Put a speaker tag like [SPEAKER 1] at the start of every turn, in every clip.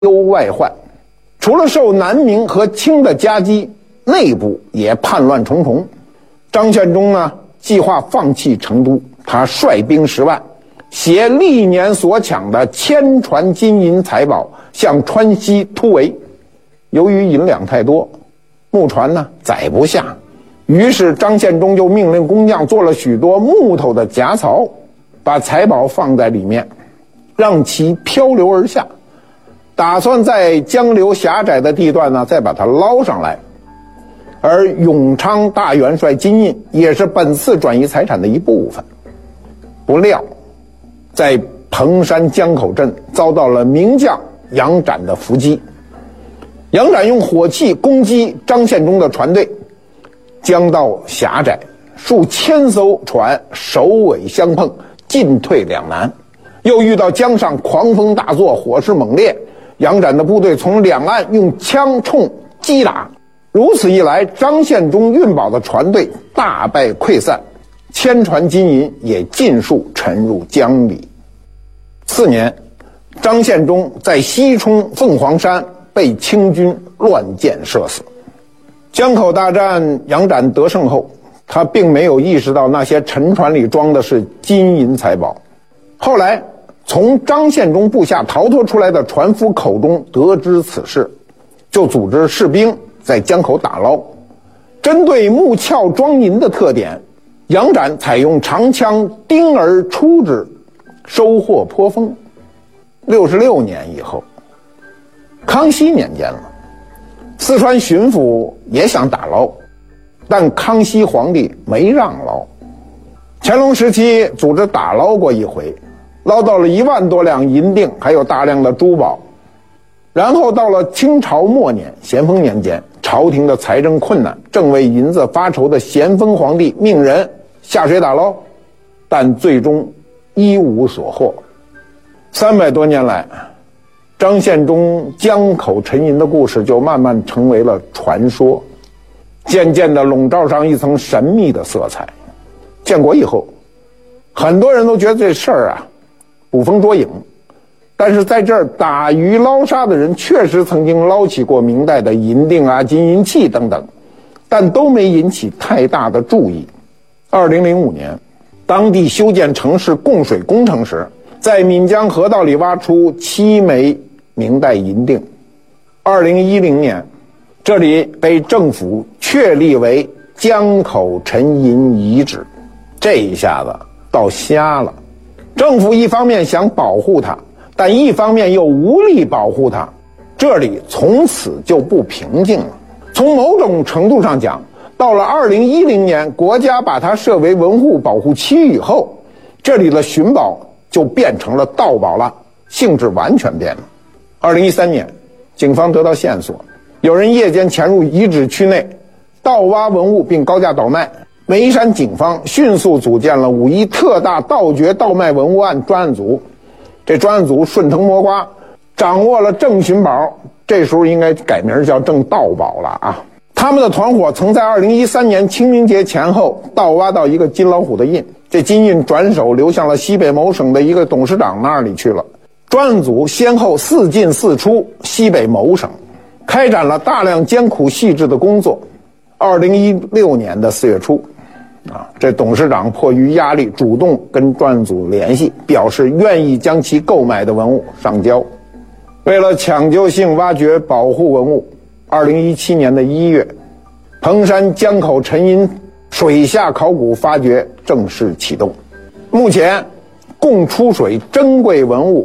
[SPEAKER 1] 忧外患。除了受南明和清的夹击，内部也叛乱重重。张献忠呢，计划放弃成都，他率兵10万，携历年所抢的1000船金银财宝向川西突围。由于银两太多，木船呢载不下，于是张献忠就命令工匠做了许多木头的夹槽，把财宝放在里面，让其漂流而下，打算在江流狭窄的地段呢再把它捞上来。而永昌大元帅金印也是本次转移财产的一部分。不料在彭山江口镇遭到了名将杨展的伏击。杨展用火器攻击张献忠的船队，江道狭窄，数千艘船首尾相碰，进退两难。又遇到江上狂风大作，火势猛烈，杨展的部队从两岸用枪冲击打。如此一来，张献忠运宝的船队大败溃散，1000船金银也尽数沉入江里。次年，张献忠在西冲凤凰山被清军乱箭射死。江口大战杨展得胜后，他并没有意识到那些沉船里装的是金银财宝。后来从张献忠部下逃脱出来的船夫口中得知此事，就组织士兵在江口打捞。针对木鞘装银的特点，杨展采用长枪钉而出之，收获颇丰。66年以后，康熙年间了，四川巡抚也想打捞，但康熙皇帝没让捞。乾隆时期组织打捞过一回，捞到了1万多两银锭，还有大量的珠宝。然后到了清朝末年，咸丰年间，朝廷的财政困难，正为银子发愁的咸丰皇帝命人下水打捞，但最终一无所获。300多年来，张献忠江口沉银的故事就慢慢成为了传说，渐渐地笼罩上一层神秘的色彩。建国以后，很多人都觉得这事儿啊捕风捉影，但是在这儿打鱼捞沙的人确实曾经捞起过明代的银锭啊、金银器等等，但都没引起太大的注意。2005年，当地修建城市供水工程时，在岷江河道里挖出7枚明代银锭。2010年，这里被政府确立为江口沉银遗址。这一下子倒瞎了，政府一方面想保护它，但一方面又无力保护它，这里从此就不平静了。从某种程度上讲，到了2010年，国家把它设为文物保护区以后，这里的寻宝就变成了盗宝了，性质完全变了。2013年，警方得到线索，有人夜间潜入遗址区内，盗挖文物并高价倒卖。眉山警方迅速组建了5.1特大盗掘盗卖文物案专案组，这专案组顺藤摸瓜，掌握了正寻宝，这时候应该改名叫正盗宝了啊！他们的团伙曾在2013年清明节前后盗挖到一个金老虎的印，这金印转手流向了西北某省的一个董事长那里去了。专案组先后4进4出西北某省，开展了大量艰苦细致的工作。2016年的4月初，这董事长迫于压力，主动跟专案组联系，表示愿意将其购买的文物上交。为了抢救性挖掘保护文物，2017年的1月，彭山江口沉银水下考古发掘正式启动。目前共出水珍贵文物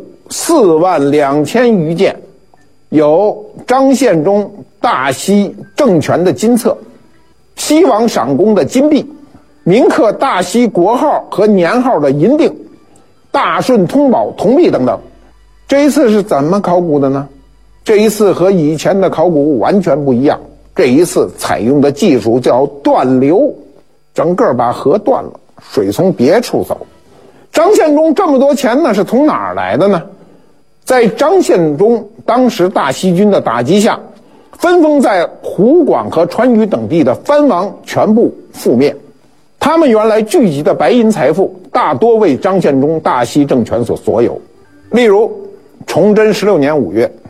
[SPEAKER 1] 42000余件，有张献忠大西政权的金册、西王赏功的金币、铭刻大西国号和年号的银锭、大顺通宝铜币等等。这一次是怎么考古的呢？这一次和以前的考古完全不一样，这一次采用的技术叫断流，整个把河断了，水从别处走。张献忠这么多钱呢，是从哪儿来的呢？在张献忠当时大西军的打击下，分封在湖广和川渝等地的藩王全部覆灭。他们原来聚集的白银财富大多为张献忠大西政权所有。例如崇祯16年5月，